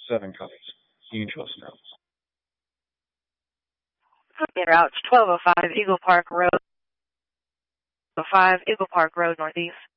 7 copies. You can trust now. Route 1205 Eagle Park Road. 5 Eagle Park Road Northeast.